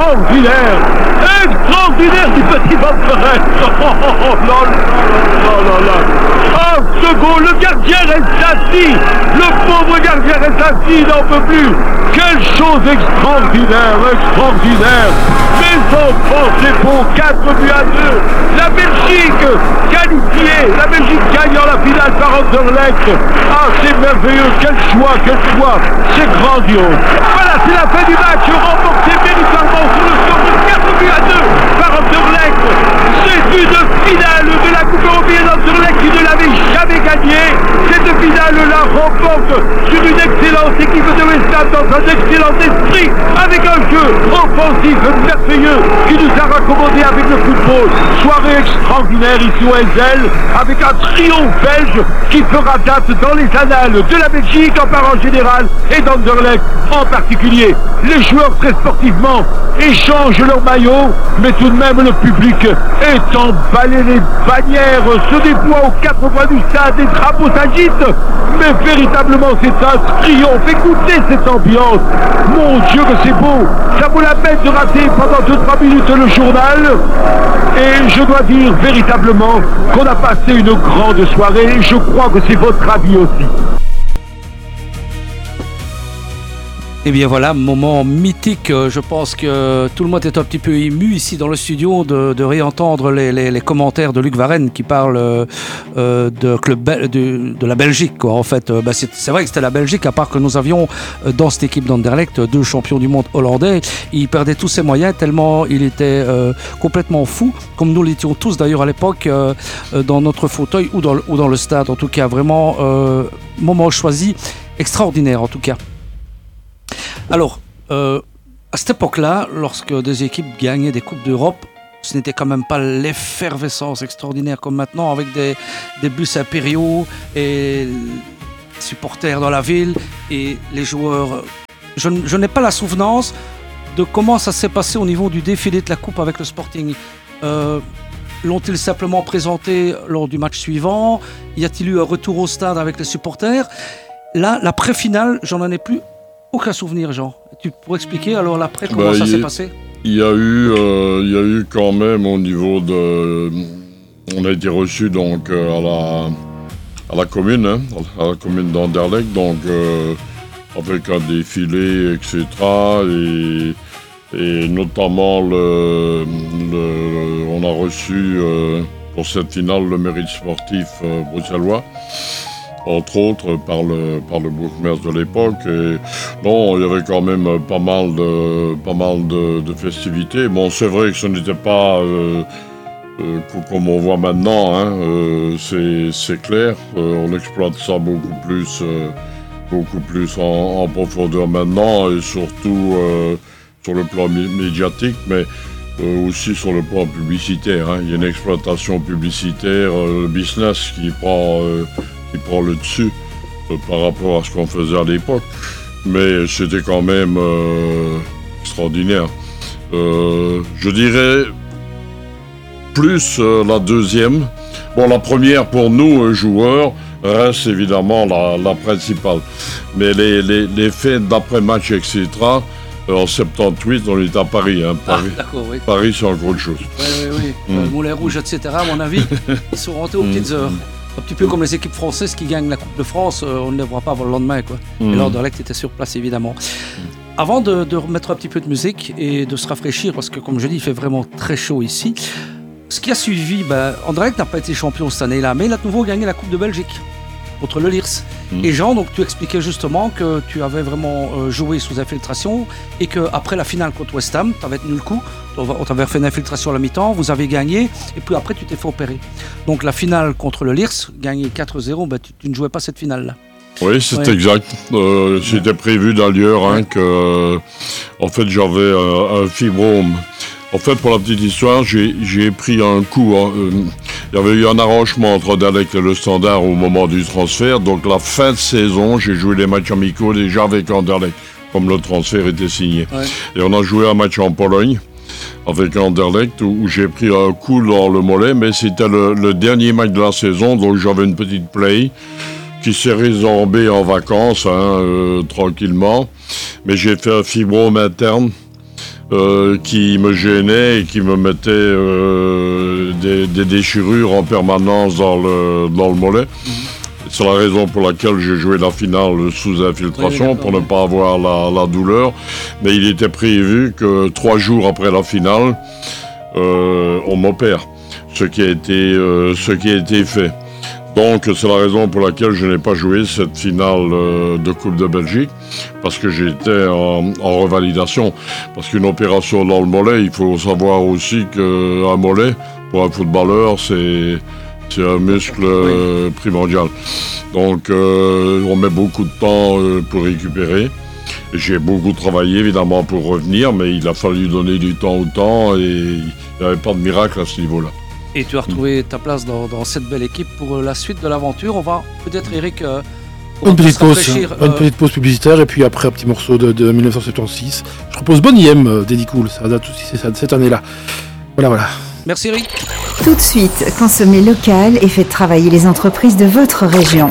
extraordinaire, du petit Van Perez. Oh, ce goal, le gardien reste assis, le pauvre gardien reste assis, il n'en peut plus. Quelle chose extraordinaire. Mes enfants, c'est beau, 4-2. La Belgique qualifiée, la Belgique gagnant la finale par Anderlecht. Ah, c'est merveilleux, quel choix, c'est grandiose. Voilà, c'est la fin du match, remporté véritablement sur le score de 4-2 par Anderlecht. C'est une finale de la Coupe européenne. Anderlecht qui ne l'avait jamais gagnée. Cette finale-là remporte sur une excellente équipe de West Ham dans un excellent esprit, avec un jeu offensif merveilleux qui nous a raccommodé avec le football. Soirée extraordinaire ici au Ezel, avec un triomphe belge qui fera date dans les annales de la Belgique en parlant général et d'Anderlecht en particulier. Les joueurs très sportivement échangent leurs maillots, mais tout de même le public est emballé, les bannières se déploient aux quatre coins du stade, les drapeaux s'agitent, mais véritablement c'est un triomphe. Écoutez cette ambiance, mon Dieu que c'est beau, ça vaut la peine de rater pendant 2-3 minutes le journal, et je dois dire véritablement qu'on a passé une grande soirée, je crois que c'est votre avis aussi. Et bien voilà, moment mythique, je pense que tout le monde est un petit peu ému ici dans le studio de réentendre les commentaires de Luc Varenne qui parle de la Belgique, quoi. En fait, c'est vrai que c'était la Belgique, à part que nous avions dans cette équipe d'Anderlecht 2 champions du monde hollandais. Il perdait tous ses moyens tellement il était complètement fou, comme nous l'étions tous d'ailleurs à l'époque dans notre fauteuil ou dans le stade. En tout cas, vraiment, moment choisi, extraordinaire en tout cas. Alors, à cette époque-là, lorsque des équipes gagnaient des Coupes d'Europe, ce n'était quand même pas l'effervescence extraordinaire comme maintenant, avec des bus impériaux et supporters dans la ville et les joueurs. Je n'ai pas la souvenance de comment ça s'est passé au niveau du défilé de la Coupe avec le Sporting. L'ont-ils simplement présenté lors du match suivant? Y a-t-il eu un retour au stade avec les supporters? Là, la pré-finale, j'en ai plus aucun souvenir, Jean. Tu pourrais expliquer alors l'après comment ça s'est passé? Il y a eu quand même au niveau de... On a été reçus donc à la commune, à la commune d'Anderlecht, donc avec un défilé, etc. Et notamment on a reçu pour cette finale le mérite sportif bruxellois, entre autres par le bourgmestre de l'époque. Et non, il y avait quand même pas mal de festivités. Bon, c'est vrai que ce n'était pas comme on voit maintenant, hein, c'est clair. On exploite ça beaucoup plus en profondeur maintenant, et surtout sur le plan médiatique, mais aussi sur le plan publicitaire, hein. Il y a une exploitation publicitaire, le business qui prend le dessus par rapport à ce qu'on faisait à l'époque, mais c'était quand même extraordinaire. Je dirais plus la deuxième. Bon, la première pour nous, joueurs, reste évidemment la principale. Mais les faits d'après-match, etc., en 78, on est à Paris. Hein. Oui. Paris, c'est encore autre chose. Oui. Moulin Rouge, etc., à mon avis, ils sont rentrés aux petites heures. Un petit peu comme les équipes françaises qui gagnent la Coupe de France, on ne les voit pas avant le lendemain, quoi. Et l'Anderlecht était sur place, évidemment. Avant de remettre un petit peu de musique et de se rafraîchir, parce que comme je dis, il fait vraiment très chaud ici, ce qui a suivi, Anderlecht n'a pas été champion cette année-là, mais il a de nouveau gagné la Coupe de Belgique contre le Lierse. Et Jean, donc tu expliquais justement que tu avais vraiment joué sous infiltration et qu'après la finale contre West Ham, tu avais tenu le coup, on t'avait fait une infiltration à la mi-temps, vous avez gagné et puis après tu t'es fait opérer. Donc la finale contre le Lierse, gagné 4-0, tu ne jouais pas cette finale-là. Oui, c'est exact. C'était prévu d'ailleurs que, en fait, j'avais un fibrome. En fait, pour la petite histoire, j'ai pris un coup. Il y avait eu un arrangement entre Anderlecht et le Standard au moment du transfert. Donc, la fin de saison, j'ai joué les matchs amicaux déjà avec Anderlecht, comme le transfert était signé. Ouais. Et on a joué un match en Pologne avec Anderlecht où j'ai pris un coup dans le mollet, mais c'était le dernier match de la saison, donc j'avais une petite plaie qui s'est résorbée en vacances, tranquillement. Mais j'ai fait un fibrome interne. qui me gênaient et qui me mettaient des déchirures en permanence dans le mollet. C'est la raison pour laquelle j'ai joué la finale sous infiltration, pour ne pas avoir la douleur. Mais il était prévu que 3 jours après la finale, on m'opère, ce qui a été fait. Donc c'est la raison pour laquelle je n'ai pas joué cette finale de Coupe de Belgique, parce que j'étais en revalidation. Parce qu'une opération dans le mollet, il faut savoir aussi qu'un mollet, pour un footballeur, c'est un muscle primordial. Donc on met beaucoup de temps pour récupérer. J'ai beaucoup travaillé évidemment pour revenir, mais il a fallu donner du temps au temps et il n'y avait pas de miracle à ce niveau-là. Et tu as retrouvé ta place dans cette belle équipe pour la suite de l'aventure. On va peut-être, Eric, une petite pause publicitaire et puis après un petit morceau de 1976. Je propose Bonnie M d'Eddie Cool, ça date aussi cette année-là. Voilà. Merci Eric. Tout de suite, consommez local et faites travailler les entreprises de votre région.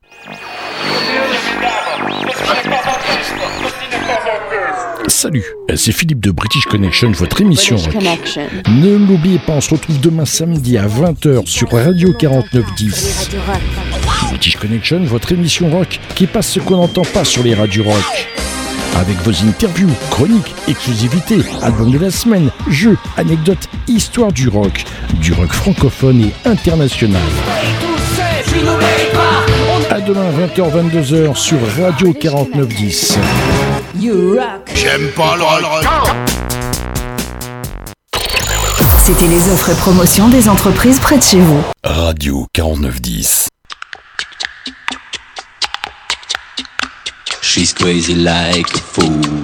Salut, c'est Philippe de British Connection, votre émission rock. Ne l'oubliez pas, on se retrouve demain samedi à 20h sur Radio 4910. British Connection, votre émission rock qui passe ce qu'on n'entend pas sur les radios rock. Avec vos interviews, chroniques, exclusivités, albums de la semaine, jeux, anecdotes, histoire du rock francophone et international. À demain 20h-22h sur Radio 4910. You rock. J'aime pas le rock. C'était les offres et promotions des entreprises près de chez vous. Radio 4910. She's crazy like a fool.